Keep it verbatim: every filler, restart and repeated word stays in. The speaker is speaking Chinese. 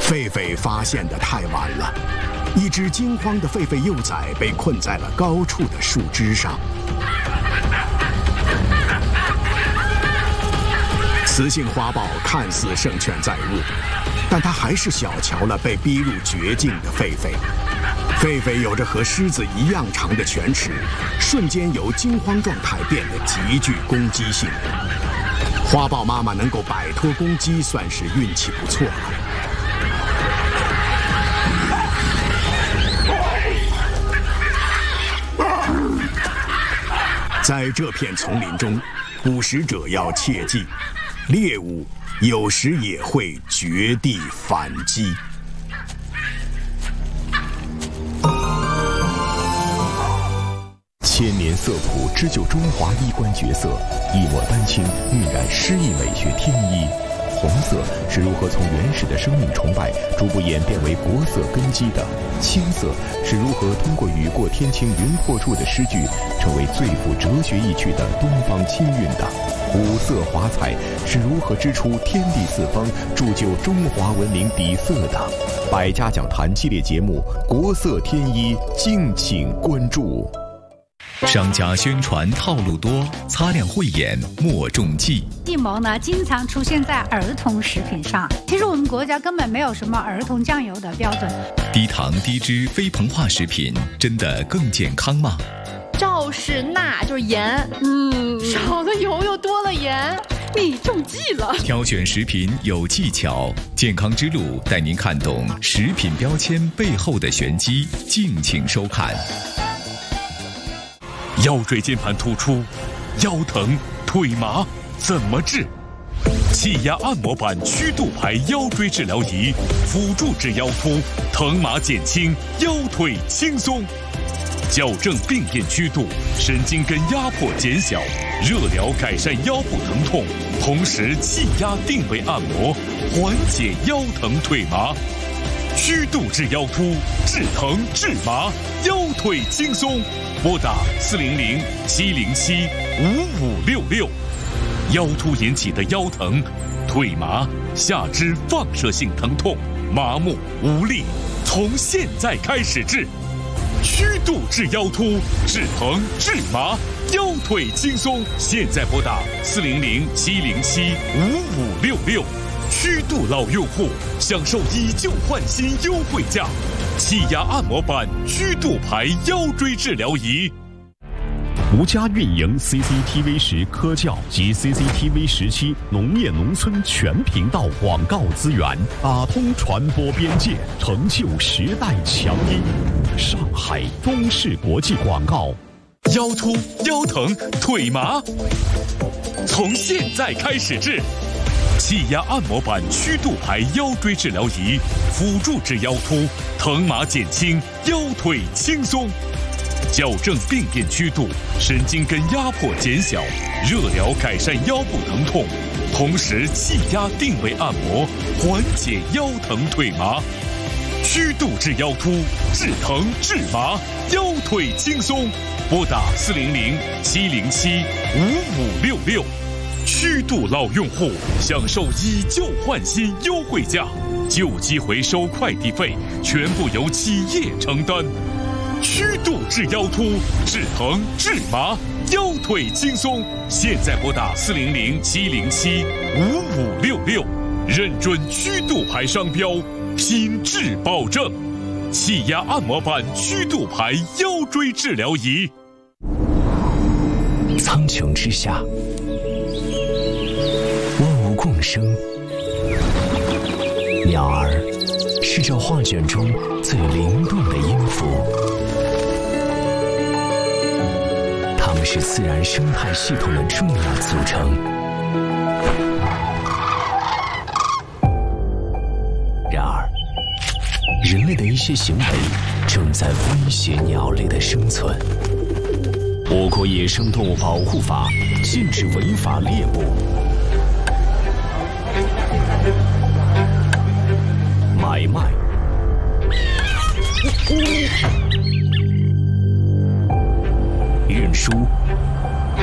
狒狒发现的太晚了，一只惊慌的狒狒幼崽被困在了高处的树枝上。雌性花豹看似胜券在握，但它还是小瞧了被逼入绝境的狒狒。狒狒有着和狮子一样长的犬齿，瞬间由惊慌状态变得极具攻击性。花豹妈妈能够摆脱攻击，算是运气不错了。在这片丛林中，捕食者要切记，猎物有时也会绝地反击。 千年色谱织就中华衣冠绝色，一抹丹青晕染诗意美学天衣。红色是如何从原始的生命崇拜逐步演变为国色根基的，青色是如何通过雨过天晴云破处的诗句成为最富哲学意趣的东方清韵的，五色华彩是如何织出天地四方铸就中华文明底色的。百家讲坛系列节目《国色天衣》，敬请关注。 商家宣传套路多，擦亮慧眼莫中计。 地谋呢，经常出现在儿童食品上。其实我们国家根本没有什么儿童酱油的标准。 低糖低脂非膨化食品真的更健康吗？ 肇事钠就是盐，嗯，少了油又多了盐，你中计了。 挑选食品有技巧，健康之路带您看懂食品标签背后的玄机，敬请收看。 腰椎间盘突出、腰疼、腿麻怎么治？气压按摩板曲度牌腰椎治疗仪，辅助治腰突，疼麻减轻，腰腿轻松，矫正病变曲度，神经根压迫减小，热疗改善腰部疼痛，同时气压定位按摩，缓解腰疼腿麻。曲度治腰突，治疼治麻，腰腿轻松。拨打四零零七零七五五六六。腰突引起的腰疼、腿麻、下肢放射性疼痛、麻木无力，从现在开始治。曲度治腰突，治疼治麻，腰腿轻松。现在拨打四零零七零七五五六六。曲度老用户享受以旧换新优惠价，气压按摩板曲度牌腰椎治疗仪。 独家运营 C C T V 十科教及 C C T V 十七农业农村全频道广告资源，打通传播边界，成就时代强音。上海中视国际广告。 腰突、腰疼、腿麻，从现在开始治。气压按摩板曲度牌腰椎治疗仪，辅助治腰突，疼麻减轻，腰腿轻松，矫正病变曲度，神经根压迫减小，热疗改善腰部疼痛，同时气压定位按摩，缓解腰疼腿麻。曲度治腰突，治疼治麻，腰腿轻松。拨打四零零七零七五五六六。曲度老用户享受以旧换新优惠价，旧机回收快递费全部由企业承担。曲度治腰突，治疼治麻，腰腿轻松。现在拨打四零零七零七五五六六，认准曲度牌商标，品质保证。气压按摩板曲度牌腰椎治疗仪。 苍穹之下，万物共生。鸟儿是这画卷中最灵动的音符，它们是自然生态系统的重要组成。然而，人类的一些行为正在威胁鸟类的生存。我国野生动物保护法禁止违法猎捕、买卖、运输、